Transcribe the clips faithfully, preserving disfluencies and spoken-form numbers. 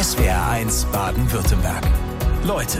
S W R eins Baden-Württemberg. Leute.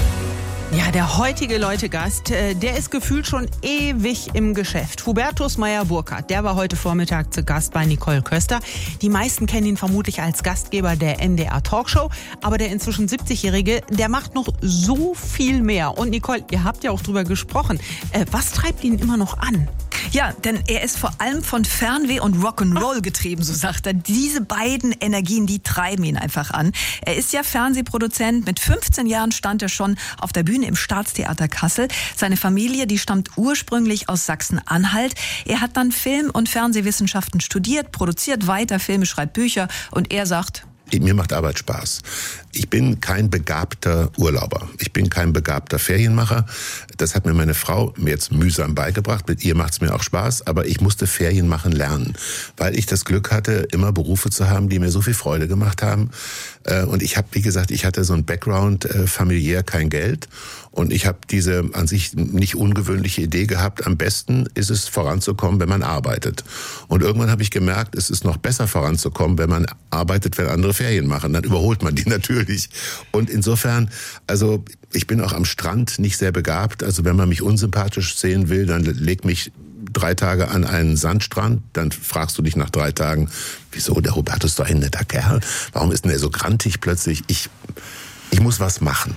Ja, der heutige Leute-Gast, der ist gefühlt schon ewig im Geschäft. Hubertus Meyer-Burkhardt, der war heute Vormittag zu Gast bei Nicole Köster. Die meisten kennen ihn vermutlich als Gastgeber der N D R-Talkshow. Aber der inzwischen siebzigjährige, der macht noch so viel mehr. Und Nicole, ihr habt ja auch drüber gesprochen. Was treibt ihn immer noch an? Ja, denn er ist vor allem von Fernweh und Rock'n'Roll getrieben, so sagt er. Diese beiden Energien, die treiben ihn einfach an. Er ist ja Fernsehproduzent. Mit fünfzehn Jahren stand er schon auf der Bühne im Staatstheater Kassel. Seine Familie, die stammt ursprünglich aus Sachsen-Anhalt. Er hat dann Film- und Fernsehwissenschaften studiert, produziert weiter Filme, schreibt Bücher und er sagt: Mir macht Arbeit Spaß. Ich bin kein begabter Urlauber. Ich bin kein begabter Ferienmacher. Das hat mir meine Frau mir jetzt mühsam beigebracht. Mit ihr macht es mir auch Spaß. Aber ich musste Ferien machen lernen, weil ich das Glück hatte, immer Berufe zu haben, die mir so viel Freude gemacht haben. Und ich habe, wie gesagt, ich hatte so ein Background, familiär kein Geld. Und ich habe diese an sich nicht ungewöhnliche Idee gehabt, am besten ist es voranzukommen, wenn man arbeitet. Und irgendwann habe ich gemerkt, es ist noch besser voranzukommen, wenn man arbeitet, wenn andere Ferien machen. Dann überholt man die natürlich. Und insofern, also ich bin auch am Strand nicht sehr begabt. Also wenn man mich unsympathisch sehen will, dann leg mich drei Tage an einen Sandstrand, dann fragst du dich nach drei Tagen, wieso, der Hubertus ist doch ein netter Kerl. Warum ist denn der so grantig plötzlich? Ich... Ich muss was machen.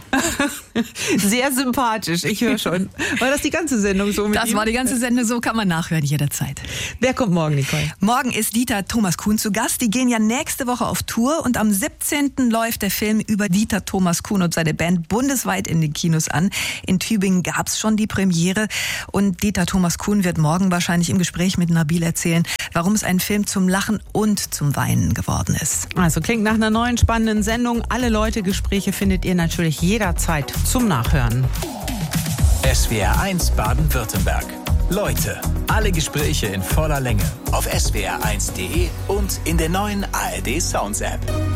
Sehr sympathisch, ich höre schon. War das die ganze Sendung so mit Das ihm? war die ganze Sendung so, kann man nachhören jederzeit. Wer kommt morgen, Nicole? Morgen ist Dieter Thomas Kuhn zu Gast. Die gehen ja nächste Woche auf Tour und am siebzehnten läuft der Film über Dieter Thomas Kuhn und seine Band bundesweit in den Kinos an. In Tübingen gab es schon die Premiere und Dieter Thomas Kuhn wird morgen wahrscheinlich im Gespräch mit Nabil erzählen, warum es ein Film zum Lachen und zum Weinen geworden ist. Also klingt nach einer neuen spannenden Sendung. Alle Leute, Gespräche findet ihr natürlich jederzeit zum Nachhören. S W R eins Baden-Württemberg. Leute. Alle Gespräche in voller Länge auf S W R eins punkt de und in der neuen A R D Sounds App.